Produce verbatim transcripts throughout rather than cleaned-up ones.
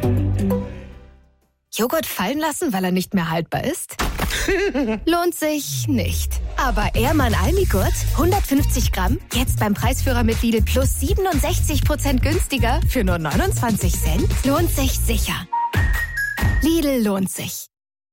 Joghurt fallen lassen, weil er nicht mehr haltbar ist? Lohnt sich nicht. Aber Ehrmann Almigurt, hundertfünfzig Gramm, jetzt beim Preisführer mit Lidl Plus siebenundsechzig Prozent günstiger für nur neunundzwanzig Cent? Lohnt sich sicher. Lidl lohnt sich.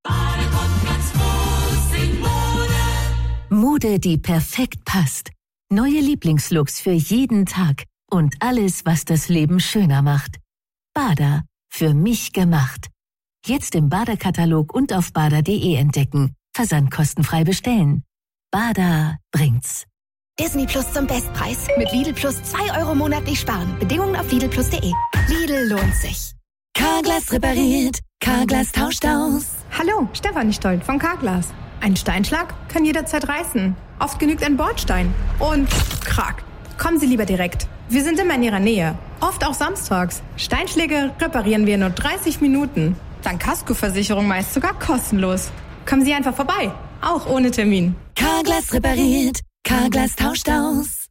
Mode, die perfekt passt. Neue Lieblingslooks für jeden Tag. Und alles, was das Leben schöner macht. Bada, für mich gemacht. Jetzt im Bada-Katalog und auf bada punkt de entdecken. Versand kostenfrei bestellen. Bada bringt's. Disney Plus zum Bestpreis. Mit Lidl Plus zwei Euro monatlich sparen. Bedingungen auf lidl plus punkt de. Lidl lohnt sich. Carglass repariert. Carglass tauscht aus. Hallo, Stefanie Stoll von Carglass. Ein Steinschlag kann jederzeit reißen. Oft genügt ein Bordstein. Und krack. Kommen Sie lieber direkt. Wir sind immer in Ihrer Nähe. Oft auch samstags. Steinschläge reparieren wir in nur dreißig Minuten. Dank Kaskoversicherung meist sogar kostenlos. Kommen Sie einfach vorbei. Auch ohne Termin. Carglass repariert. Carglass tauscht aus.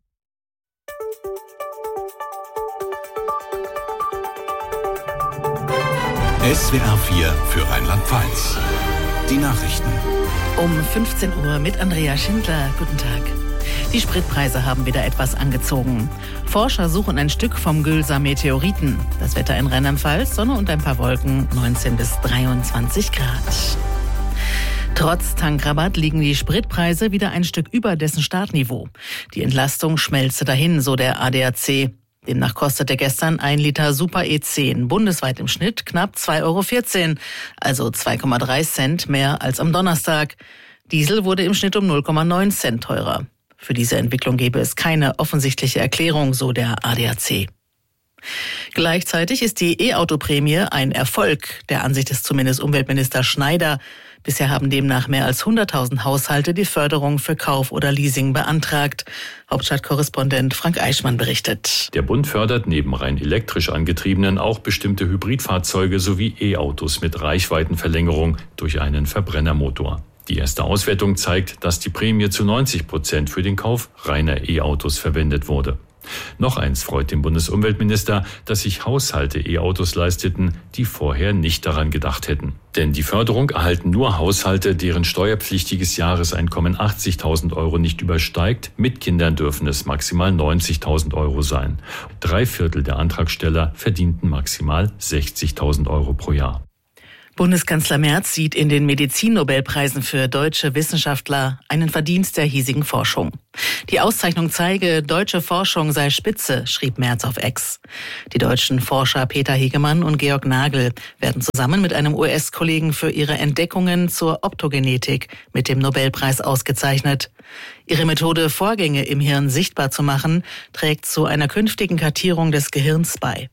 S W R vier für Rheinland-Pfalz. Die Nachrichten. Um fünfzehn Uhr mit Andrea Schindler. Guten Tag. Die Spritpreise haben wieder etwas angezogen. Forscher suchen ein Stück vom Gülser Meteoriten. Das Wetter in Rheinland-Pfalz, Sonne und ein paar Wolken, neunzehn bis dreiundzwanzig Grad. Trotz Tankrabatt liegen die Spritpreise wieder ein Stück über dessen Startniveau. Die Entlastung schmelze dahin, so der A D A C. Demnach kostete gestern ein Liter Super E zehn bundesweit im Schnitt knapp zwei Euro vierzehn, also zwei Komma drei Cent mehr als am Donnerstag. Diesel wurde im Schnitt um null Komma neun Cent teurer. Für diese Entwicklung gäbe es keine offensichtliche Erklärung, so der A D A C. Gleichzeitig ist die E-Auto-Prämie ein Erfolg, der Ansicht ist zumindest Umweltminister Schneider. Bisher haben demnach mehr als hunderttausend Haushalte die Förderung für Kauf oder Leasing beantragt. Hauptstadtkorrespondent Frank Eichmann berichtet. Der Bund fördert neben rein elektrisch angetriebenen auch bestimmte Hybridfahrzeuge sowie E-Autos mit Reichweitenverlängerung durch einen Verbrennermotor. Die erste Auswertung zeigt, dass die Prämie zu neunzig Prozent für den Kauf reiner E-Autos verwendet wurde. Noch eins freut den Bundesumweltminister, dass sich Haushalte E-Autos leisteten, die vorher nicht daran gedacht hätten. Denn die Förderung erhalten nur Haushalte, deren steuerpflichtiges Jahreseinkommen achtzigtausend Euro nicht übersteigt. Mit Kindern dürfen es maximal neunzigtausend Euro sein. Drei Viertel der Antragsteller verdienten maximal sechzigtausend Euro pro Jahr. Bundeskanzler Merz sieht in den Medizinnobelpreisen für deutsche Wissenschaftler einen Verdienst der hiesigen Forschung. Die Auszeichnung zeige, deutsche Forschung sei spitze, schrieb Merz auf X. Die deutschen Forscher Peter Hegemann und Georg Nagel werden zusammen mit einem U S-Kollegen für ihre Entdeckungen zur Optogenetik mit dem Nobelpreis ausgezeichnet. Ihre Methode, Vorgänge im Hirn sichtbar zu machen, trägt zu einer künftigen Kartierung des Gehirns bei.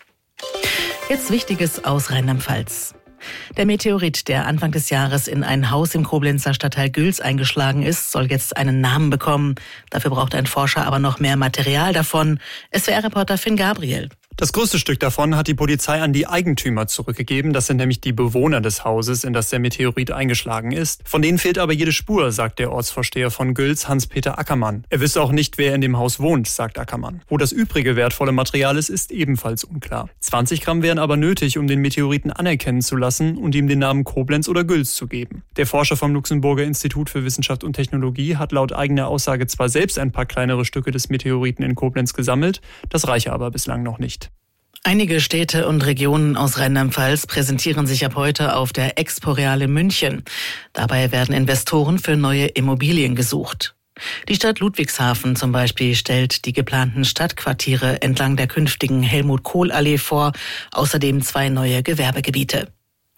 Jetzt Wichtiges aus Rheinland-Pfalz. Der Meteorit, der Anfang des Jahres in ein Haus im Koblenzer Stadtteil Güls eingeschlagen ist, soll jetzt einen Namen bekommen. Dafür braucht ein Forscher aber noch mehr Material davon. S W R-Reporter Finn Gabriel. Das größte Stück davon hat die Polizei an die Eigentümer zurückgegeben. Das sind nämlich die Bewohner des Hauses, in das der Meteorit eingeschlagen ist. Von denen fehlt aber jede Spur, sagt der Ortsvorsteher von Güls, Hans-Peter Ackermann. Er wisse auch nicht, wer in dem Haus wohnt, sagt Ackermann. Wo das übrige wertvolle Material ist, ist ebenfalls unklar. zwanzig Gramm wären aber nötig, um den Meteoriten anerkennen zu lassen und ihm den Namen Koblenz oder Güls zu geben. Der Forscher vom Luxemburger Institut für Wissenschaft und Technologie hat laut eigener Aussage zwar selbst ein paar kleinere Stücke des Meteoriten in Koblenz gesammelt, das reiche aber bislang noch nicht. Einige Städte und Regionen aus Rheinland-Pfalz präsentieren sich ab heute auf der Expo-Real in München. Dabei werden Investoren für neue Immobilien gesucht. Die Stadt Ludwigshafen zum Beispiel stellt die geplanten Stadtquartiere entlang der künftigen Helmut-Kohl-Allee vor, außerdem zwei neue Gewerbegebiete.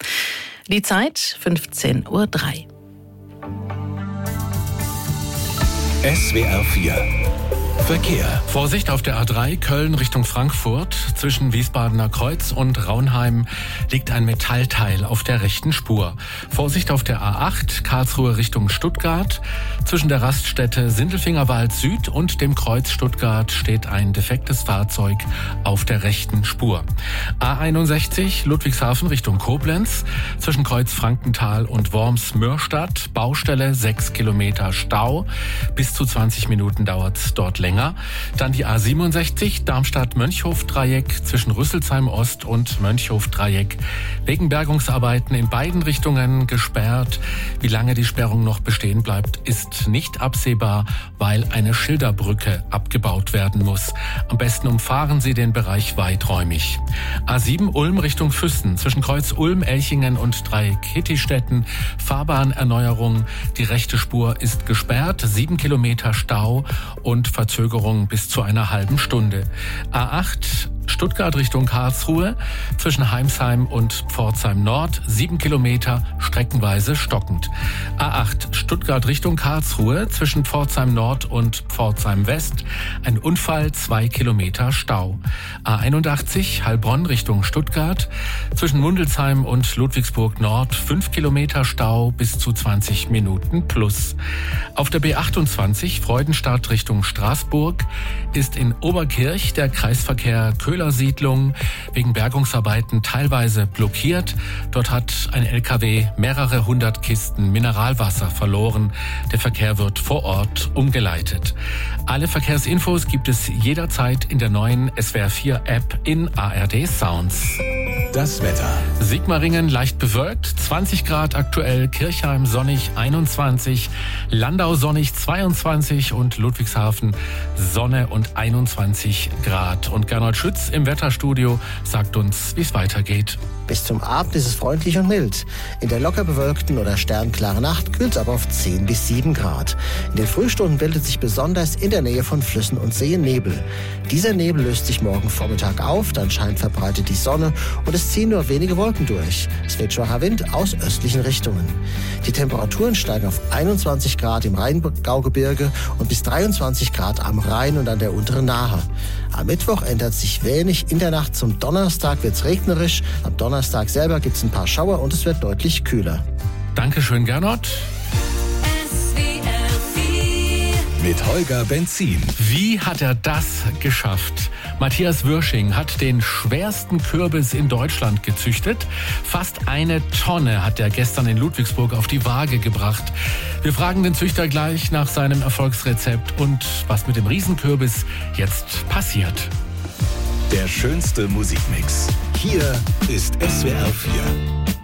Die Zeit fünfzehn Uhr drei. S W R vier Verkehr. Vorsicht auf der A drei Köln Richtung Frankfurt. Zwischen Wiesbadener Kreuz und Raunheim liegt ein Metallteil auf der rechten Spur. Vorsicht auf der A acht Karlsruhe Richtung Stuttgart. Zwischen der Raststätte Sindelfingerwald Süd und dem Kreuz Stuttgart steht ein defektes Fahrzeug auf der rechten Spur. A einundsechzig Ludwigshafen Richtung Koblenz. Zwischen Kreuz Frankenthal und Worms-Mörstadt. Baustelle sechs Kilometer Stau. Bis zu zwanzig Minuten dauert es dort länger. länger. Dann die A siebenundsechzig, Darmstadt-Mönchhof-Dreieck zwischen Rüsselsheim Ost und Mönchhof-Dreieck. Wegen Bergungsarbeiten in beiden Richtungen gesperrt. Wie lange die Sperrung noch bestehen bleibt, ist nicht absehbar, weil eine Schilderbrücke abgebaut werden muss. Am besten umfahren Sie den Bereich weiträumig. A sieben Ulm Richtung Füssen zwischen Kreuz Ulm, Elchingen und Dreieck-Hittistetten. Fahrbahnerneuerung. Die rechte Spur ist gesperrt. Sieben Kilometer Stau und Verzögerung bis zu einer halben Stunde. A acht Stuttgart Richtung Karlsruhe zwischen Heimsheim und Pforzheim Nord, sieben Kilometer, streckenweise stockend. A acht Stuttgart Richtung Karlsruhe zwischen Pforzheim Nord und Pforzheim West, ein Unfall, zwei Kilometer Stau. A einundachtzig Heilbronn Richtung Stuttgart zwischen Mundelsheim und Ludwigsburg Nord, fünf Kilometer Stau bis zu zwanzig Minuten plus. Auf der B achtundzwanzig Freudenstadt Richtung Straßburg ist in Oberkirch der Kreisverkehr Köhler Siedlung wegen Bergungsarbeiten teilweise blockiert. Dort hat ein L K W mehrere hundert Kisten Mineralwasser verloren. Der Verkehr wird vor Ort umgeleitet. Alle Verkehrsinfos gibt es jederzeit in der neuen S W R vier App in A R D Sounds. Das Wetter. Sigmaringen leicht bewölkt, zwanzig Grad aktuell, Kirchheim sonnig einundzwanzig, Landau sonnig zweiundzwanzig und Ludwigshafen Sonne und einundzwanzig Grad. Und Gernot Schütz im Wetterstudio sagt uns, wie es weitergeht. Bis zum Abend ist es freundlich und mild. In der locker bewölkten oder sternklaren Nacht kühlt es aber auf zehn bis sieben Grad. In den Frühstunden bildet sich besonders in der Nähe von Flüssen und Seen Nebel. Dieser Nebel löst sich morgen Vormittag auf, dann scheint verbreitet die Sonne und es ziehen nur wenige Wolken durch. Es weht schwacher Wind aus östlichen Richtungen. Die Temperaturen steigen auf einundzwanzig Grad im Rheingaugebirge und bis dreiundzwanzig Grad am Rhein und an der unteren Nahe. Am Mittwoch ändert sich wenig. In der Nacht zum Donnerstag wird es regnerisch. Am Donnerstag selber gibt es ein paar Schauer und es wird deutlich kühler. Dankeschön, Gernot. Mit Holger Benzin. Wie hat er das geschafft? Matthias Würsching hat den schwersten Kürbis in Deutschland gezüchtet. Fast eine Tonne hat er gestern in Ludwigsburg auf die Waage gebracht. Wir fragen den Züchter gleich nach seinem Erfolgsrezept und was mit dem Riesenkürbis jetzt passiert. Der schönste Musikmix. Hier ist S W R vier.